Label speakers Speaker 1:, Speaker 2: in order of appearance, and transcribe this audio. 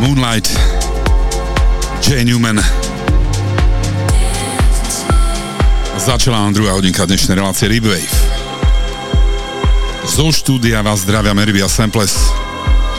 Speaker 1: Moonlight, Jay Newman. Začala nám druhá hodinka dnešnej relácie Ribwave. Zo štúdia vás zdravia Merivia Samples.